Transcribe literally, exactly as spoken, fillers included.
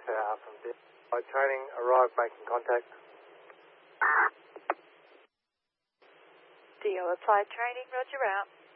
Tower from D L training, arrived making contact. D L applied training, roger out.